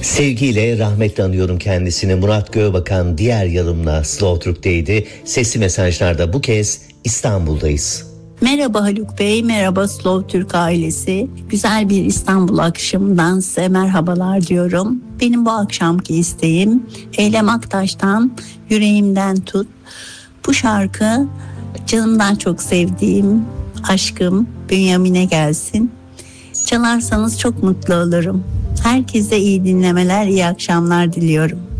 Sevgiyle, rahmetle anıyorum kendisini. Murat Göğbakan diğer yarımla Slow Türk'teydi. Sesli mesajlarda bu kez İstanbul'dayız. Merhaba Haluk Bey, merhaba Slow Türk ailesi. Güzel bir İstanbul akşamından size merhabalar diyorum. Benim bu akşamki isteğim Eylem Aktaş'tan Yüreğimden Tut. Bu şarkı canımdan çok sevdiğim aşkım Bünyamin'e gelsin. Çalarsanız çok mutlu olurum. Herkese iyi dinlemeler, iyi akşamlar diliyorum.